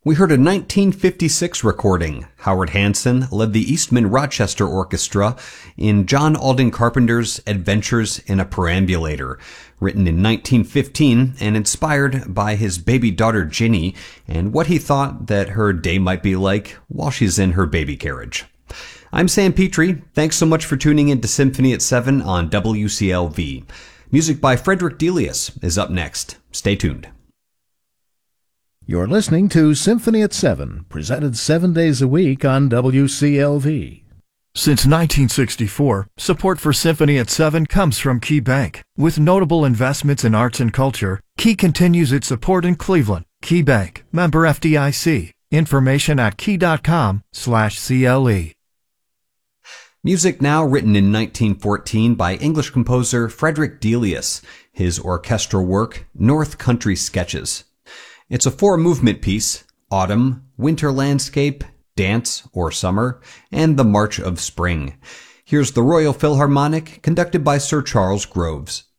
We heard a 1956 recording. Howard Hanson led the Eastman Rochester Orchestra in John Alden Carpenter's Adventures in a Perambulator, written in 1915 and inspired by his baby daughter Ginny and what he thought that her day might be like while she's in her baby carriage. I'm Sam Petrie. Thanks so much for tuning in to Symphony at 7 on WCLV. Music by Frederick Delius is up next. Stay tuned. You're listening to Symphony at 7, presented 7 days a week on WCLV. Since 1964, support for Symphony at 7 comes from Key Bank. With notable investments in arts and culture, Key continues its support in Cleveland. Key Bank, member FDIC. Information at key.com/CLE. Music now written in 1914 by English composer Frederick Delius, his orchestral work, North Country Sketches. It's a 4-movement piece: Autumn, Winter Landscape, Dance or Summer, and the March of Spring. Here's the Royal Philharmonic, conducted by Sir Charles Groves.